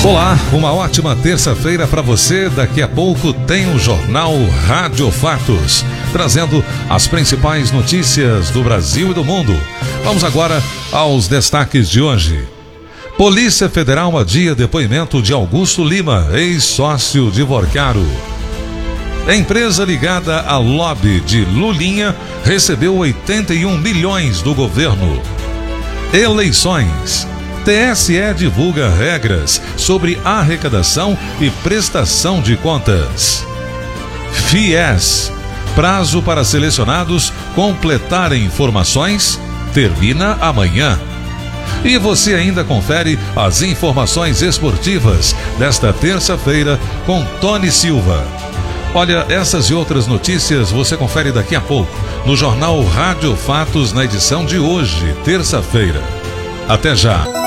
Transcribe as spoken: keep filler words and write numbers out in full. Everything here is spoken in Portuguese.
Olá, uma ótima terça-feira para você. Daqui a pouco tem o Jornal Rádio Fatos, trazendo as principais notícias do Brasil e do mundo. Vamos agora aos destaques de hoje. Polícia Federal adia depoimento de Augusto Lima, ex-sócio de Vorcaro. Empresa ligada à lobby de Lulinha recebeu oitenta e um milhões do governo. Eleições. T S E divulga regras sobre arrecadação e prestação de contas. FIES. Prazo para selecionados completarem informações termina amanhã. E você ainda confere as informações esportivas desta terça-feira com Tony Silva. Olha, essas e outras notícias você confere daqui a pouco no Jornal Rádio Fatos, na edição de hoje, terça-feira. Até já!